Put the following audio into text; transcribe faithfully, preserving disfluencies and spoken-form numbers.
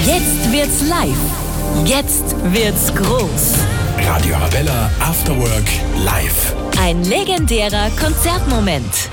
Jetzt wird's live. Jetzt wird's groß. Radio Arabella After Work live. Ein legendärer Konzertmoment.